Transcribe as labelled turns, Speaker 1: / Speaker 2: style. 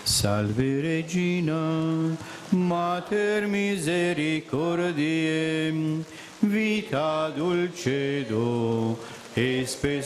Speaker 1: Salve Regina, Mater misericordiae, vita dulcedo, e spes